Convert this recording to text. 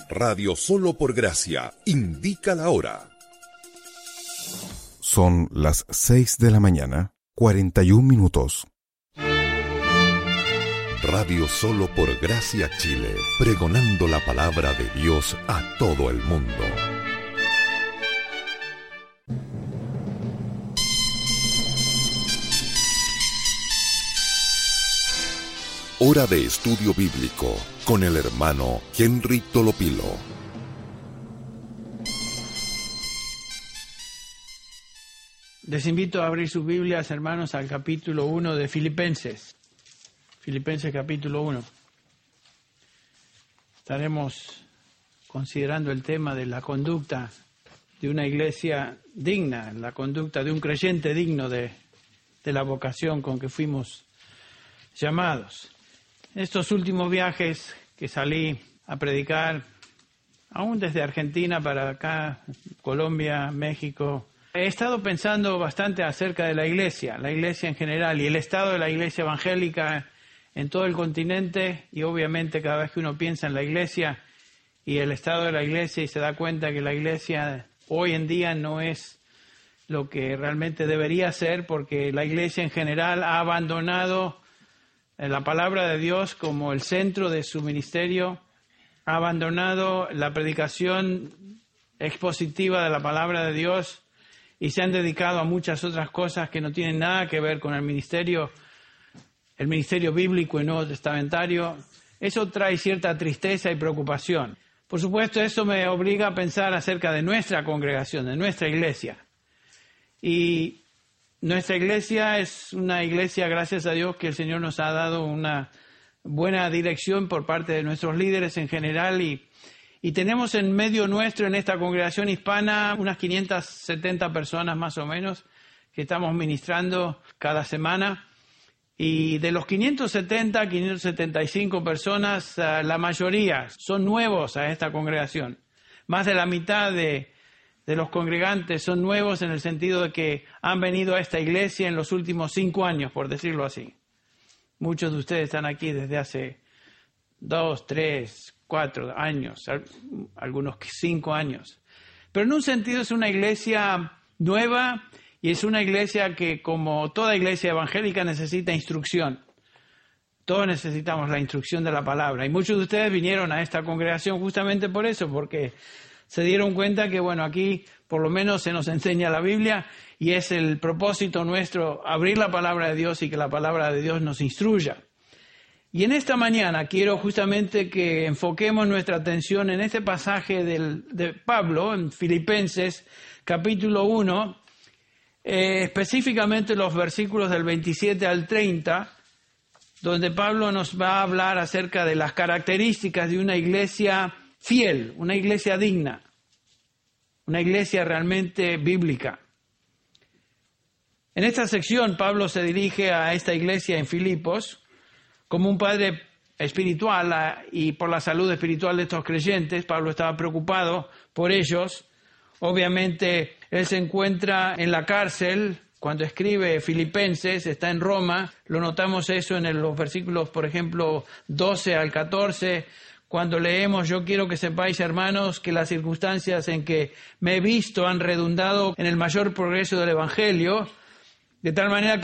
Radio Solo por Gracia indica la hora. Son las 6 de la mañana, 41 minutos. Radio Solo por Gracia Chile, pregonando la palabra de Dios a todo el mundo. Hora de estudio bíblico con el hermano Henry Tolopilo. Les invito a abrir sus Biblias, hermanos, al capítulo 1 de Filipenses. Filipenses capítulo 1. Estaremos considerando el tema de la conducta de una iglesia digna, la conducta de un creyente digno de la vocación con que fuimos llamados. En estos últimos viajes que salí a predicar, aún desde Argentina para acá, Colombia, México, he estado pensando bastante acerca de la iglesia en general y el estado de la iglesia evangélica en todo el continente, y obviamente cada vez que uno piensa en la iglesia y el estado de la iglesia y se da cuenta que la iglesia hoy en día no es lo que realmente debería ser, porque la iglesia en general ha abandonado la palabra de Dios como el centro de su ministerio, ha abandonado la predicación expositiva de la palabra de Dios y se han dedicado a muchas otras cosas que no tienen nada que ver con el ministerio bíblico y nuevo testamentario. Eso trae cierta tristeza y preocupación. Por supuesto, eso me obliga a pensar acerca de nuestra congregación, de nuestra iglesia. Y nuestra iglesia es una iglesia, gracias a Dios, que el Señor nos ha dado una buena dirección por parte de nuestros líderes en general, y tenemos en medio nuestro, en esta congregación hispana, unas 570 personas más o menos que estamos ministrando cada semana. Y de los 575 personas, la mayoría son nuevos a esta congregación. Más de la mitad de los congregantes son nuevos en el sentido de que han venido a esta iglesia en los últimos 5 años, por decirlo así. Muchos de ustedes están aquí desde hace 2, 3, 4 años, algunos 5 años. Pero en un sentido es una iglesia nueva y es una iglesia que, como toda iglesia evangélica, necesita instrucción. Todos necesitamos la instrucción de la palabra. Y muchos de ustedes vinieron a esta congregación justamente por eso, porque se dieron cuenta que, bueno, aquí por lo menos se nos enseña la Biblia y es el propósito nuestro abrir la palabra de Dios y que la palabra de Dios nos instruya. Y en esta mañana quiero justamente que enfoquemos nuestra atención en este pasaje de Pablo, en Filipenses capítulo 1, específicamente los versículos del 27 al 30, donde Pablo nos va a hablar acerca de las características de una iglesia fiel, una iglesia digna, una iglesia realmente bíblica. En esta sección Pablo se dirige a esta iglesia en Filipos como un padre espiritual y por la salud espiritual de estos creyentes. Pablo estaba preocupado por ellos. Obviamente él se encuentra en la cárcel cuando escribe Filipenses, está en Roma. Lo notamos eso en los versículos, por ejemplo, 12 al 14, cuando leemos: yo quiero que sepáis, hermanos, que las circunstancias en que me he visto han redundado en el mayor progreso del Evangelio, de tal manera que